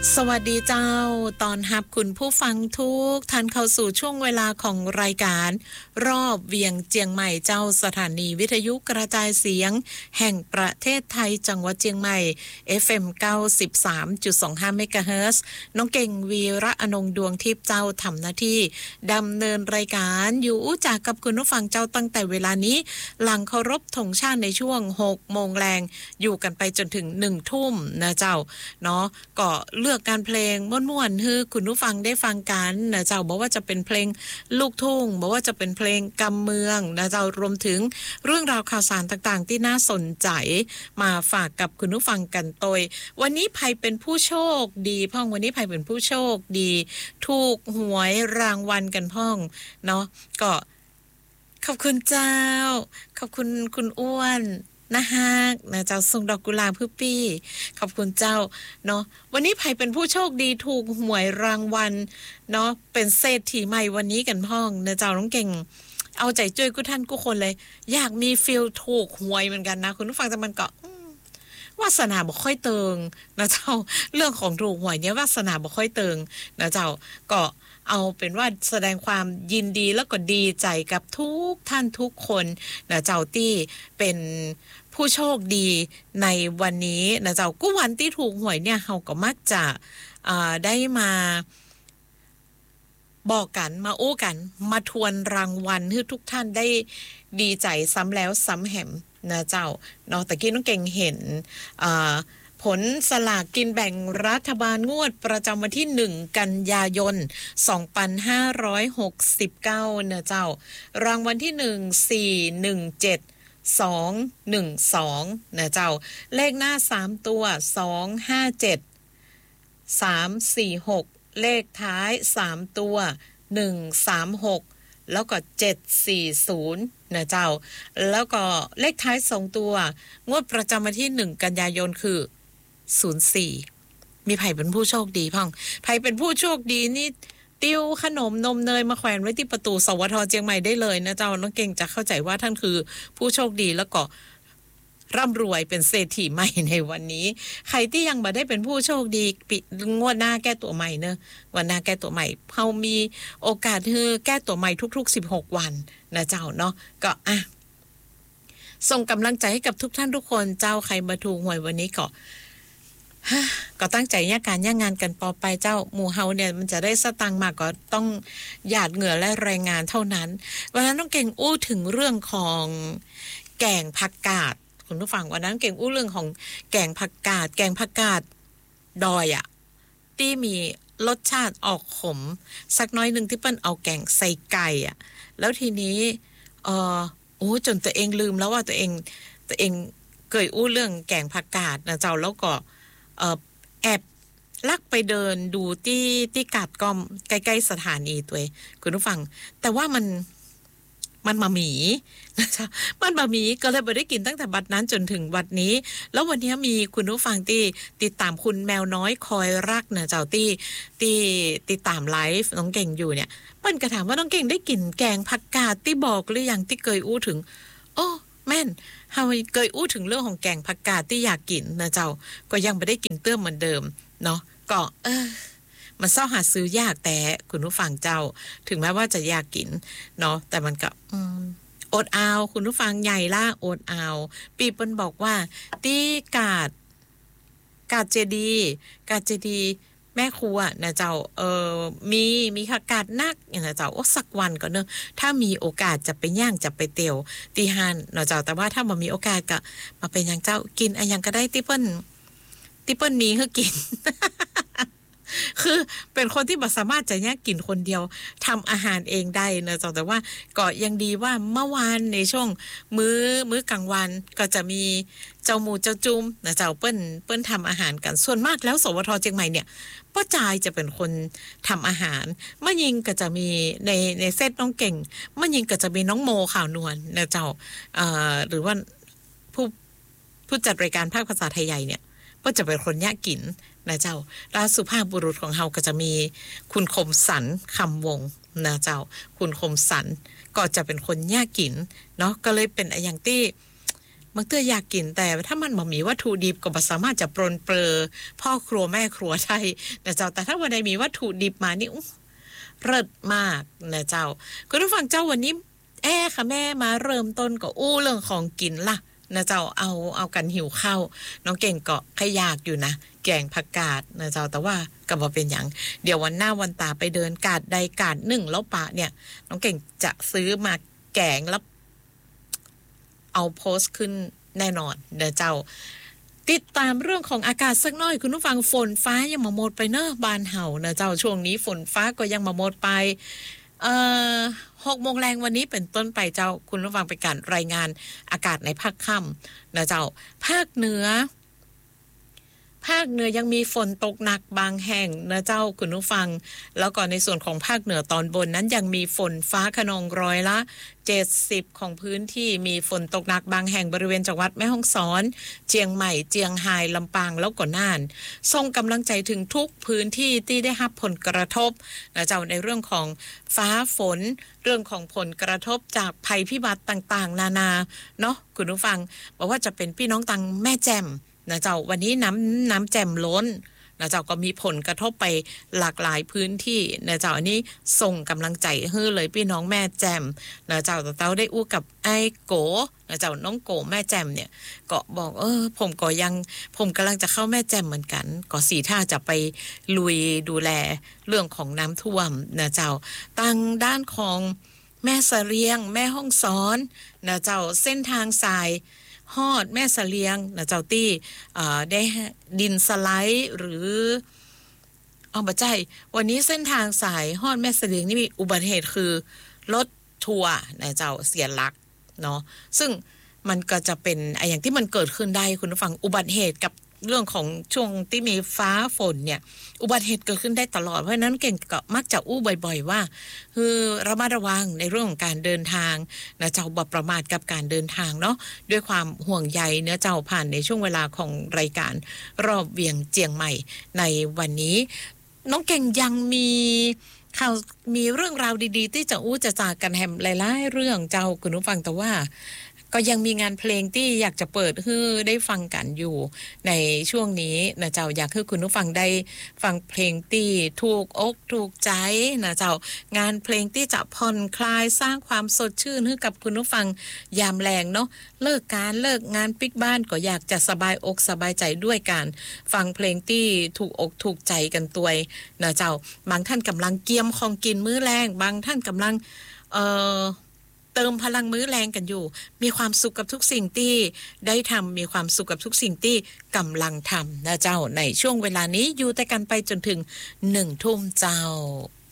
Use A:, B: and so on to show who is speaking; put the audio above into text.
A: สวัสดีเจ้าตอนรับคุณผู้ฟังทุกท่านเข้าสู่ช่วงเวลาของรายการรอบเวียงเจียงใหม่เจ้าสถานีวิทยุกระจายเสียงแห่งประเทศไทยจังหวัดเจียงใหม่ FM 93.25 เมกะเฮิรตซ์น้องเก่งวีระอนงดวงทิพย์เจ้าทำหน้าที่ดำเนินรายการอยู่จากกับคุณผู้ฟังเจ้าตั้งแต่เวลานี้หลังเคารพธงชาติในช่วง 6 โมงแรงอยู่กันไปจนถึง 1 ทุ่มนะเจ้าเนาะก็เลือกการเพลงม่วนๆให้คุณผู้ฟังได้ฟังกันนะเจ้าบอกว่าจะเป็นเพลงลูกทุ่งบอกว่าจะเป็นเพลงกำเมืองนะเจ้ารวมถึงเรื่องราวข่าวสารต่างๆที่น่าสนใจมาฝากกับคุณผู้ฟังกันโดยวันนี้ไผเป็นผู้โชคดีพ่องวันนี้ไผเป็นผู้โชคดีถูกหวยรางวัลกันพ่องเนาะก็ขอบคุณเจ้าขอบคุณคุณอ้วนนะฮะนะเจ้าส่งดอกกุหลาบพื่อปี้ขอบคุณเจ้าเนาะวันนี้ไผเป็นผู้โชคดีถูกหวยรางวัลเนาะเป็นเศรษฐีใหม่วันนี้กันพ่องนะเจ้าน้องเก่งเอาใจช่วยกูท่านกูคนเลยอยากมีฟีลถูกหวยเหมือนกันนะคุณผู้ฟังแต่มันก็วาสนาบ่ค่อยเติงนะเจ้าเรื่องของถูกหวยเนี่ยวาสนาบ่ค่อยเติงนะเจ้าก็เอาเป็นว่าแสดงความยินดีแล้วก็ดีใจกับทุกท่านทุกคนนะเจ้าที่เป็นผู้โชคดีในวันนี้นะเจ้าก็วันที่ถูกหวยเนี่ยเฮาก็มักจะได้มาบอกกันมาโอ้กันมาทวนรางวัลให้ทุกท่านได้ดีใจซ้ำแล้วซ้ำแหมนะเจ้าเนาะตะกี้น้องเก่งเห็นผลสลากกินแบ่งรัฐบาลงวดประจำวันที่1กันยายน2569นะเจ้ารางวัลที่1 417 212นะเจ้าเลขหน้า3ตัว257 346เลขท้าย3ตัว136แล้วก็740นะเจ้าแล้วก็เลขท้าย2ตัวงวดประจำวันที่1กันยายนคือ04มีไผเป็นผู้โชคดีพ่องไผเป็นผู้โชคดีนี่ติ้วขนมนมเนยมาแขวนไว้ที่ประตูสวท.เชียงใหม่ได้เลยนะเจ้าน้องเก่งจะเข้าใจว่าท่านคือผู้โชคดีแล้วก็ร่ำรวยเป็นเศรษฐีใหม่ในวันนี้ใครที่ยังไม่ได้เป็นผู้โชคดีงวดหน้าแก้ตัวใหม่เนอะวันหน้าแก้ตัวใหม่เฮามีโอกาสคือแก้ตัวใหม่ทุกๆ16วันนะเจ้าเนาะก็ส่งกำลังใจให้กับทุกท่านทุกคนเจ้าใครมาถูกหวยวันนี้ก็ตั้งใจย่าการย่างงานกันต่อไปเจ้าหมู่เฮาเนี่ยมันจะได้สตังค์มากก็ต้องหยาดเหงื่อและแรงงานเท่านั้นวันนั้นน้องเก่งอู้ถึงเรื่องของแกงผักกาดคุณผู้ฟังวันนั้นเก่งอู้เรื่องของแกงผักกาดดอยที่มีรสชาติออกขมสักน้อยนึงที่เปิ้นเอาแกงใส่ไก่แล้วทีนี้จนตัวเองลืมแล้วว่าตัวเองเคยอู้เรื่องแกงผักกาดนะเจ้าแล้วก็แอบลักไปเดินดูที่กาดก้อมใกล้ๆสถานีตัวคุณผู้ฟังแต่ว่ามันมาหมีนะจ๊ะมันมาหมีก็เลยไม่ได้กินตั้งแต่บัดนั้นจนถึงบัดนี้แล้ววันนี้มีคุณผู้ฟังที่ติดตามคุณแมวน้อยคอยรักนะเจ้าที่ติดตามไลฟ์น้องเก่งอยู่เนี่ยเปิ้นก็ถามว่าน้องเก่งได้กินแกงผักกาดที่บอกหรือยังที่เคยอู้ถึงโอ้แม่นเฮาเคยอู้ถึงเรื่องของแกงผักกาดที่อยากกินนะเจ้าก็ยังไม่ได้กินเตื้อเหมือนเดิมเนาะก็มันเศร้าหาซื้อยากแต่คุณผู้ฟังเจ้าถึงแม้ว่าจะอยากกินเนาะแต่มันก็อดเอาคุณผู้ฟังใหญ่ล่ะอดเอาปีเปิ้นบอกว่าตีกาดเจดีแม่ครัวนะเจ้ามีผักกาดนักอย่างนะเจ้าสักวันก็เนอะถ้ามีโอกาสจะไปย่างจะไปเตียวตีหันนะเจ้าแต่ว่าถ้าบ่มีโอกาสก็มาเป็นอย่างเจ้ากินอะไรอย่างก็ได้ที่เปิ้นมีให้กิน คือเป็นคนที่บ่สามารถจะแยกกินคนเดียวทำอาหารเองได้นะแต่ว่าก็ยังดีว่าเมื่อวานในช่วงมื้อกลางวันก็จะมีเจ้าหมูเจ้าจุ้มนะเจ้าเปิ้นทำอาหารกันส่วนมากแล้วสวท.เชียงใหม่เนี่ยป้าจายจะเป็นคนทำอาหารมะยิงก็จะมีในเซตน้องเก่งมะยิงก็จะมีน้องโมข่าวนวลนะเจ้าหรือว่าผู้จัดรายการภาคภาษาไทยใหญ่เนี่ยก็จะเป็นคนยากกินนะเจ้าราสุภาพบุรุษของเฮาก็จะมีคุณคมสันคำวงนะเจ้าคุณคมสันก็จะเป็นคนยากกินเนาะก็เลยเป็นอย่างที่มันเตื้ออยากกินแต่ถ้ามันบ่มีวัตถุดิบก็บ่สามารถจะปรนเปรอพ่อครัวแม่ครัวได้นะเจ้าแต่ถ้าวันใดมีวัตถุดิบมานี่เลิศมากนะเจ้าคุณผู้ฟังเจ้าวันนี้ค่ะแม่มาเริ่มต้นก็เรื่องของกินล่ะนะเจ้าเอากันหิวข้าวน้องเก่งก็ขยากอยู่นะแกงผักกาดนะเจ้าแต่ว่าก็บ่เป็นหยังเดี๋ยววันหน้าวันตาไปเดินกาดใดกาดหนึ่งแล้วปะเนี่ยน้องเก่งจะซื้อมาแกงแล้วเอาโพสต์ขึ้นแน่นอนนะเจ้าติดตามเรื่องของอากาศสักหน่อยคุณผู้ฟังฝนฟ้ายังมาหมดไปเนอะบ้านเห่านะเจ้าช่วงนี้ฝนฟ้าก็ยังมาหมดไป6 โมงแรงวันนี้เป็นต้นไปเจ้าคุณผู้ฟังเป็นการรายงานอากาศในภาคค่ำนะเจ้าภาคเหนือยังมีฝนตกหนักบางแห่งนะเจ้าคุณผู้ฟังแล้วก็ในส่วนของภาคเหนือตอนบนนั้นยังมีฝนฟ้าคะนอง70%ของพื้นที่มีฝนตกหนักบางแห่งบริเวณจังหวัดแม่ฮ่องสอนเชียงใหม่เจียงไฮ้ลำปางแล้วก็น่านส่งกำลังใจถึงทุกพื้นที่ที่ได้รับผลกระทบนะเจ้าในเรื่องของฟ้าฝนเรื่องของผลกระทบจากภัยพิบัติต่างๆนานาเนาะคุณผู้ฟังบอกว่าจะเป็นพี่น้องตังแม่แจ่มนะเจ้าวันนี้น้ำแจ่มล้นนะเจ้าก็มีผลกระทบไปหลากหลายพื้นที่นะเจ้าอันนี้ส่งกำลังใจให้เลยพี่น้องแม่แจ่มนะเจ้าได้อู้กับไอ้โกนะเจ้าน้องโกแม่แจ่มเนี่ยก็บอกผมกำลังจะเข้าแม่แจ่มเหมือนกันก็สีท่าจะไปลุยดูแลเรื่องของน้ำท่วมนะเจ้าตั้งด้านของแม่เสลียงแม่ฮ่องสอนนะเจ้าเส้นทางสายฮอดแม่เสลียงนะเจ้าตี้ได้ดินสไลด์หรือบ่ใช่วันนี้เส้นทางสายฮอดแม่เสลียงนี่มีอุบัติเหตุคือรถทัวร์นะเจ้าเสียหลักเนาะซึ่งมันก็จะเป็นอย่างที่มันเกิดขึ้นได้คุณผู้ฟังอุบัติเหตุกับเรื่องของช่วงที่มีฟ้าฝนเนี่ยอุบัติเหตุเกิดขึ้นได้ตลอดเพราะนั้นเก่งก็มักจะอู้บ่อยๆว่าคือระมัดระวังในเรื่องของการเดินทางนะเจ้าบ่ประมาทกับการเดินทางเนาะด้วยความห่วงใยเนื้อเจ้าผ่านในช่วงเวลาของรายการรอบเวียงเจียงใหม่ในวันนี้น้องเก่งยังมีข่าวมีเรื่องราวดีๆที่จะอู้จะจากกันแฮมหลายๆเรื่องเจ้าคุณผู้ฟังแต่ว่าก็ยังมีงานเพลงที่อยากจะเปิดให้ได้ฟังกันอยู่ในช่วงนี้นะเจ้าอยากให้คุณผู้ฟังได้ฟังเพลงที่ถูกอกถูกใจนะเจ้างานเพลงที่จะผ่อนคลายสร้างความสดชื่นให้กับคุณผู้ฟังยามแลงเนาะเลิกงานปิกบ้านก็อยากจะสบายอกสบายใจด้วยการฟังเพลงที่ถูกอกถูกใจกันตัวยนะเจ้าบางท่านกำลังเกียมของกินมื้อแรงบางท่านกำลังเติมพลังมื้อแรงกันอยู่มีความสุขกับทุกสิ่งที่ได้ทำมีความสุขกับทุกสิ่งที่กำลังทำนะเจ้าในช่วงเวลานี้อยู่แต่กันไปจนถึง 1 ทุ่มเจ้า